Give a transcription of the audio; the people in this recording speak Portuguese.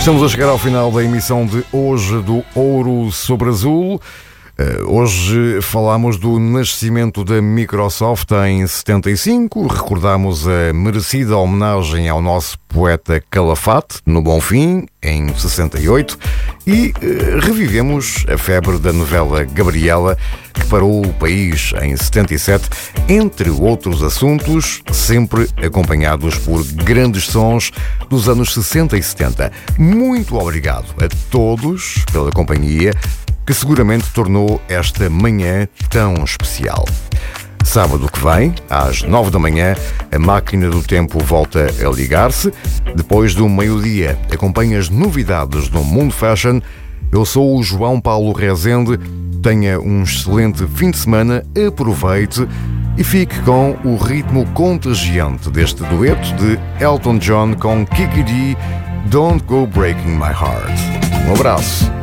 Estamos a chegar ao final da emissão de hoje do Ouro sobre Azul. Hoje falámos do nascimento da Microsoft em 75, recordámos a merecida homenagem ao nosso poeta Calafate, no Bonfim, em 68, e revivemos a febre da novela Gabriela, que parou o país em 77, entre outros assuntos, sempre acompanhados por grandes sons dos anos 60 e 70. Muito obrigado a todos pela companhia, que seguramente tornou esta manhã tão especial. Sábado que vem, às 9 da manhã, a máquina do tempo volta a ligar-se. Depois do meio-dia, acompanha as novidades do mundo fashion. Eu sou o João Paulo Rezende. Tenha um excelente fim de semana, aproveite e fique com o ritmo contagiante deste dueto de Elton John com Kiki Dee, Don't Go Breaking My Heart. Um abraço.